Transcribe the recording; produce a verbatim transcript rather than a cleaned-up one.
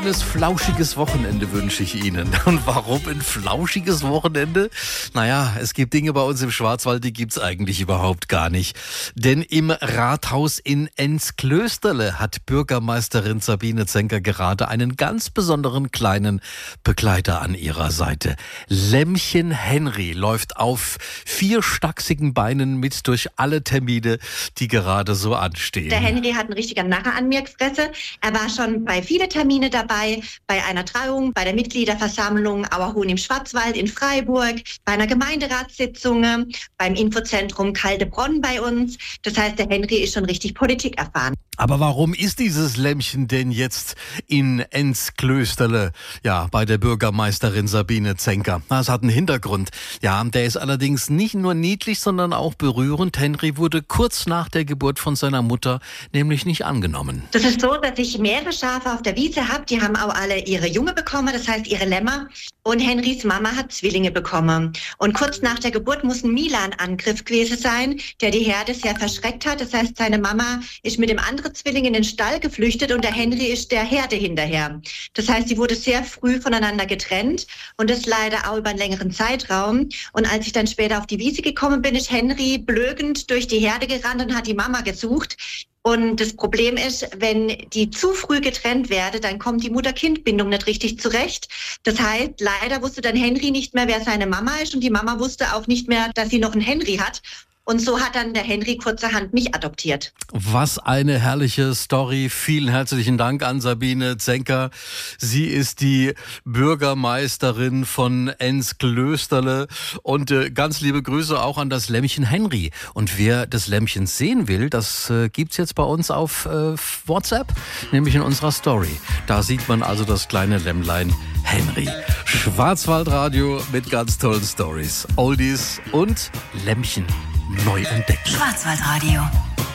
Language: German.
Ein flauschiges Wochenende wünsche ich Ihnen. Und warum ein flauschiges Wochenende? Naja, es gibt Dinge bei uns im Schwarzwald, die gibt's eigentlich überhaupt gar nicht. Denn im Rathaus in Enzklösterle hat Bürgermeisterin Sabine Zenker gerade einen ganz besonderen kleinen Begleiter an ihrer Seite. Lämmchen Henry läuft auf vierstachsigen Beinen mit durch alle Termine, die gerade so anstehen. Der Henry hat einen richtigen Narre an mir gefressen. Er war schon bei vielen Terminen dabei. Bei einer Trauung, bei der Mitgliederversammlung Auerhuhn im Schwarzwald in Freiburg, bei einer Gemeinderatssitzung, beim Infozentrum Kaldebronn bei uns. Das heißt, der Henry ist schon richtig Politik erfahren. Aber warum ist dieses Lämmchen denn jetzt in Enzklösterle, ja, bei der Bürgermeisterin Sabine Zenker? Das hat einen Hintergrund. Ja, der ist allerdings nicht nur niedlich, sondern auch berührend. Henry wurde kurz nach der Geburt von seiner Mutter nämlich nicht angenommen. Das ist so, dass ich mehrere Schafe auf der Wiese habe. Die haben auch alle ihre Junge bekommen, das heißt ihre Lämmer. Und Henrys Mama hat Zwillinge bekommen. Und kurz nach der Geburt muss ein Milan-Angriff gewesen sein, der die Herde sehr verschreckt hat. Das heißt, seine Mama ist mit dem anderen Zwilling in den Stall geflüchtet und der Henry ist der Herde hinterher. Das heißt, sie wurde sehr früh voneinander getrennt und das leider auch über einen längeren Zeitraum. Und als ich dann später auf die Wiese gekommen bin, ist Henry blökend durch die Herde gerannt und hat die Mama gesucht. Und das Problem ist, wenn die zu früh getrennt werden, dann kommt die Mutter-Kind-Bindung nicht richtig zurecht. Das heißt, leider wusste dann Henry nicht mehr, wer seine Mama ist und die Mama wusste auch nicht mehr, dass sie noch einen Henry hat. Und so hat dann der Henry kurzerhand mich adoptiert. Was eine herrliche Story. Vielen herzlichen Dank an Sabine Zenker. Sie ist die Bürgermeisterin von Enzklösterle. Und äh, ganz liebe Grüße auch an das Lämmchen Henry. Und wer das Lämmchen sehen will, das äh, gibt's jetzt bei uns auf äh, WhatsApp, nämlich in unserer Story. Da sieht man also das kleine Lämmlein Henry. Schwarzwaldradio mit ganz tollen Stories. Oldies und Lämmchen neu entdeckt. Schwarzwaldradio.